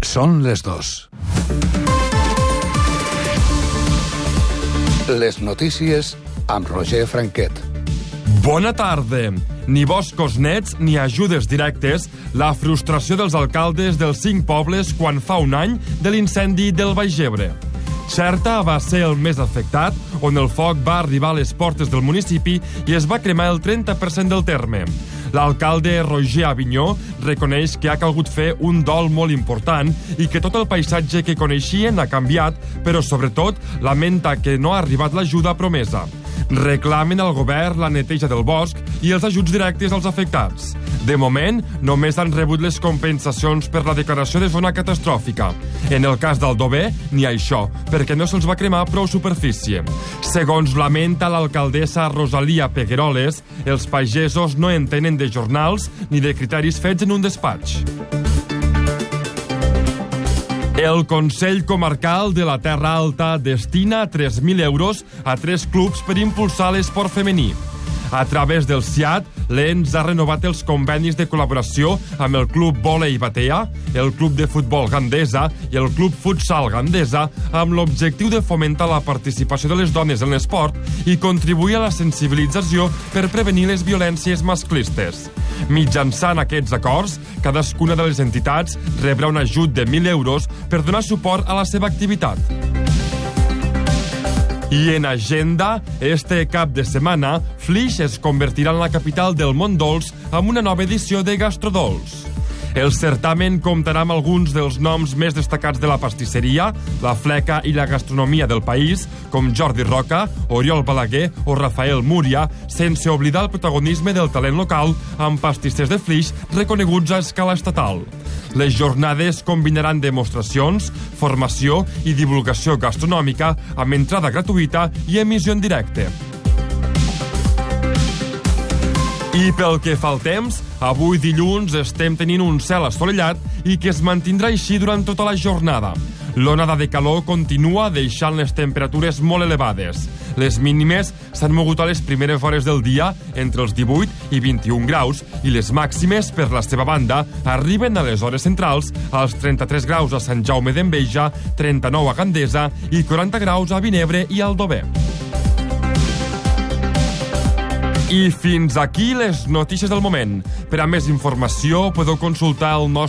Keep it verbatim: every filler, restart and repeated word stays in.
Són les dos. Les notícies amb Roger Franquet. Bona tarda. Ni boscos nets ni ajudes directes, la frustració dels alcaldes dels cinc pobles quan fa un any de l'incendi del Baix Ebre. Xerta va ser el més afectat, on el foc va arribar a les portes del municipi i es va cremar el trenta per cent del terme. L'alcalde Roger Avinyó reconeix que ha calgut fer un dol molt important i que tot el paisatge que coneixien ha canviat, però sobretot lamenta que no ha arribat l'ajuda promesa. Reclamen al govern la neteja del bosc i els ajuts directes als afectats. De moment, només han rebut les compensacions per la declaració de zona catastròfica. En el cas d'Aldover, ni això, perquè no se'ls va cremar prou superfície. Segons lamenta l'alcaldessa Rosalia Pegueroles, els pagesos no entenen de jornals ni de criteris fets en un despatx. El Consell Comarcal de la Terra Alta destina tres mil euros a tres clubs per impulsar l'esport femení. A través del C I A T, l'Ens ha renovat els convenis de col·laboració amb el Club Vòlei Batea, el Club de Futbol Gandesa i el Club Futsal Gandesa amb l'objectiu de fomentar la participació de les dones en l'esport i contribuir a la sensibilització per prevenir les violències masclistes. Mitjançant aquests acords, cadascuna de les entitats rebrà un ajut de mil euros per donar suport a la seva activitat. I en agenda, este cap de setmana, Flix es convertirà en la capital del món dolç amb una nova edició de Gastrodols. El certamen comptarà amb alguns dels noms més destacats de la pastisseria, la fleca i la gastronomia del país, com Jordi Roca, Oriol Balaguer o Rafael Múria, sense oblidar el protagonisme del talent local amb pastissers de Flix reconeguts a escala estatal. Les jornades combinaran demostracions, formació i divulgació gastronòmica amb entrada gratuïta i emissió en directe. I pel que fa al temps, avui dilluns estem tenint un cel assolellat i que es mantindrà així durant tota la jornada. L'onada de calor continua deixant les temperatures molt elevades. Les mínimes s'han mogut a les primeres hores del dia entre els divuit i vint-i-un graus i les màximes, per la seva banda, arriben a les hores centrals als trenta-tres graus a Sant Jaume d'Enveja, trenta-nou a Gandesa i quaranta graus a Vinebre i Aldover. I fins aquí les notícies del moment. Per a més informació podeu consultar el nostre